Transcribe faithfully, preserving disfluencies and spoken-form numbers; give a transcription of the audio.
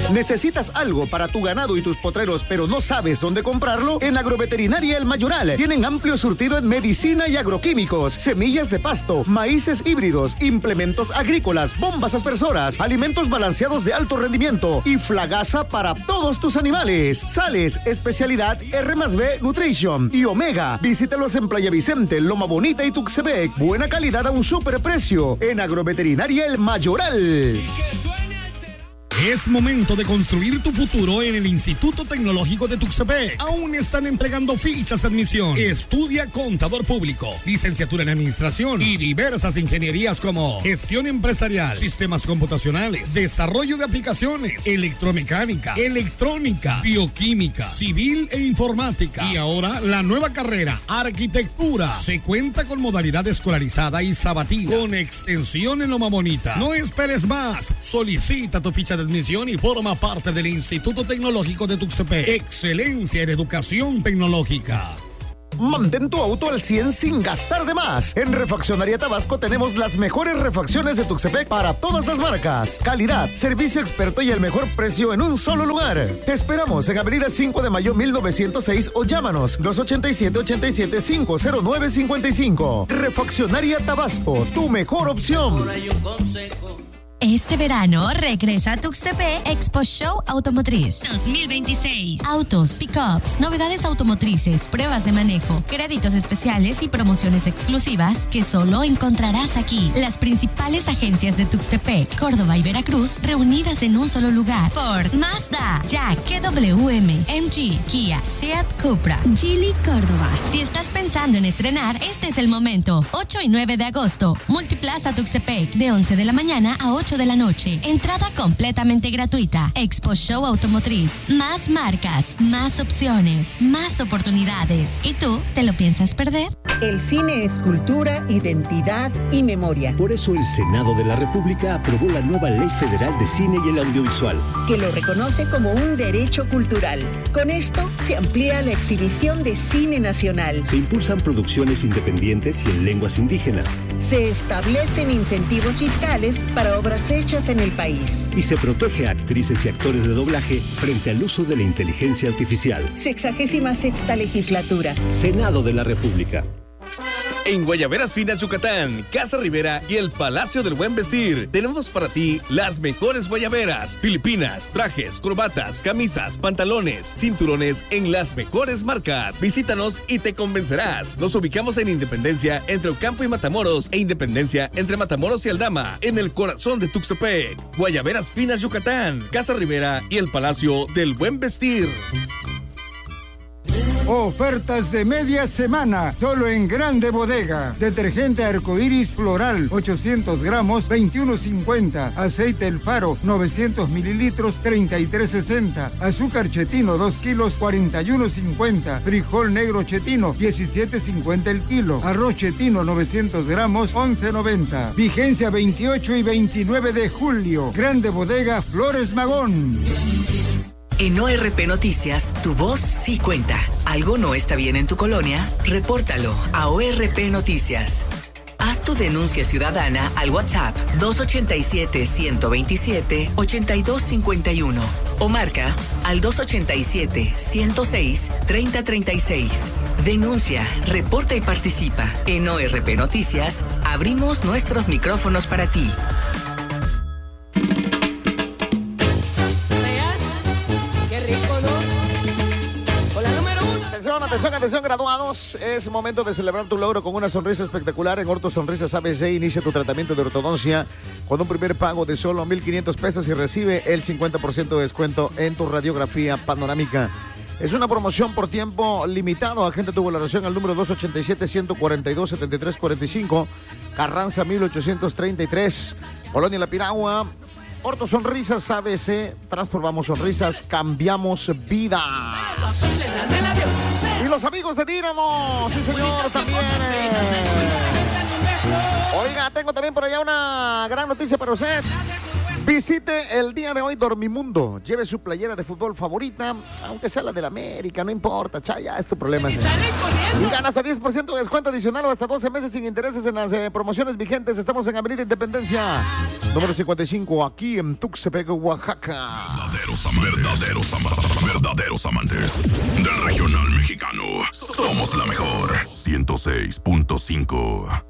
¿Necesitas algo para tu ganado y tus potreros, pero no sabes dónde comprarlo? En Agroveterinaria El Mayoral tienen amplio surtido en medicina y agroquímicos, semillas de pasto, maíces híbridos, implementos agrícolas, bombas aspersoras, alimentos balanceados de alto rendimiento y flagaza para todos tus animales. Sales, especialidad R más B Nutrition y Omega. Visítalos en Playa Vicente, Loma Bonita y Tuxtepec. Buena calidad a un superprecio en Agroveterinaria El Mayoral. Es momento de construir tu futuro en el Instituto Tecnológico de Tuxtepec. Aún están entregando fichas de admisión. Estudia Contador Público, licenciatura en Administración y diversas ingenierías como Gestión Empresarial, Sistemas Computacionales, Desarrollo de Aplicaciones, Electromecánica, Electrónica, Bioquímica, Civil e Informática. Y ahora la nueva carrera, Arquitectura. Se cuenta con modalidad escolarizada y sabatina, con extensión en Loma Bonita. No esperes más. Solicita tu ficha de admisión y forma parte del Instituto Tecnológico de Tuxtepec. Excelencia en educación tecnológica. Mantén tu auto al cien sin gastar de más. En Refaccionaria Tabasco tenemos las mejores refacciones de Tuxtepec para todas las marcas. Calidad, servicio experto y el mejor precio en un solo lugar. Te esperamos en Avenida cinco de Mayo mil novecientos seis o llámanos dos ochenta y siete, ochenta y siete, cinco cero nueve cincuenta y cinco. Refaccionaria Tabasco, tu mejor opción. Este verano regresa a Tuxtepec Expo Show Automotriz dos mil veintiséis. Autos, pickups, novedades automotrices, pruebas de manejo, créditos especiales y promociones exclusivas que solo encontrarás aquí. Las principales agencias de Tuxtepec, Córdoba y Veracruz reunidas en un solo lugar. Ford, Mazda, Jack, K W M, M G, Kia, Seat, Cupra, Geely, Córdoba. Si estás pensando en estrenar, este es el momento. ocho y nueve de agosto, Multiplaza Tuxtepec, de once de la mañana a ocho de la noche. Entrada completamente gratuita. Expo Show Automotriz. Más marcas, más opciones, más oportunidades. ¿Y tú, te lo piensas perder? El cine es cultura, identidad y memoria. Por eso el Senado de la República aprobó la nueva Ley Federal de Cine y el Audiovisual, que lo reconoce como un derecho cultural. Con esto se amplía la exhibición de cine nacional. Se impulsan producciones independientes y en lenguas indígenas. Se establecen incentivos fiscales para obras hechas en el país. Y se protege a actrices y actores de doblaje frente al uso de la inteligencia artificial. Sexagésima sexta legislatura. Senado de la República. En Guayaberas Finas Yucatán, Casa Rivera y el Palacio del Buen Vestir, tenemos para ti las mejores guayaberas, filipinas, trajes, corbatas, camisas, pantalones, cinturones en las mejores marcas. Visítanos y te convencerás. Nos ubicamos en Independencia entre Ocampo y Matamoros e Independencia entre Matamoros y Aldama, en el corazón de Tuxtepec. Guayaberas Finas Yucatán, Casa Rivera y el Palacio del Buen Vestir. Ofertas de media semana, solo en Grande Bodega. Detergente Arcoiris Floral, ochocientos gramos, veintiuno cincuenta. Aceite El Faro, novecientos mililitros, treinta y tres sesenta. Azúcar Chetino, dos kilos, cuarenta y uno cincuenta. Frijol negro Chetino, diecisiete cincuenta el kilo. Arroz Chetino, novecientos gramos, once noventa. Vigencia veintiocho y veintinueve de julio. Grande Bodega Flores Magón. En O R P Noticias, tu voz sí cuenta. ¿Algo no está bien en tu colonia? Repórtalo a O R P Noticias. Haz tu denuncia ciudadana al WhatsApp dos ochenta y siete, ciento veintisiete, ochenta y dos cincuenta y uno o marca al dos ochenta y siete, ciento seis, treinta treinta y seis. Denuncia, reporta y participa. En O R P Noticias, abrimos nuestros micrófonos para ti. Atención, atención, atención, graduados. Es momento de celebrar tu logro con una sonrisa espectacular. En Orto Sonrisas A B C inicia tu tratamiento de ortodoncia con un primer pago de solo mil quinientos pesos y recibe el cincuenta por ciento de descuento en tu radiografía panorámica. Es una promoción por tiempo limitado. Agenda tu valoración al número dos ochenta y siete, ciento cuarenta y dos, setenta y tres cuarenta y cinco, Carranza mil ochocientos treinta y tres, Colonia La Piragua. Orto Sonrisas A B C, transformamos sonrisas, cambiamos vidas. Y los amigos de Dínamo, sí señor, también. Oiga, tengo también por allá una gran noticia para usted. Visite el día de hoy Dormimundo. Lleve su playera de fútbol favorita, aunque sea la del América, no importa, chaya, es tu problema. Señor. Y ganas a diez por ciento de descuento adicional o hasta doce meses sin intereses en las eh, promociones vigentes. Estamos en Avenida Independencia, número cincuenta y cinco, aquí en Tuxtepec, Oaxaca. Verdaderos, verdaderos, am- verdaderos amantes del regional mexicano. Somos la mejor. ciento seis punto cinco.